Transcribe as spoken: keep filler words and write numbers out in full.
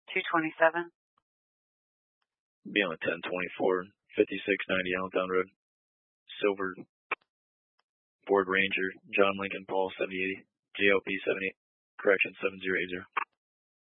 two twenty-seven. Be on ten twenty-four, fifty-six ninety Allentown Road. Silver Ford Ranger, John Lincoln, Paul seventy eighty, J L P seventy-eight, correction seven zero eight zero.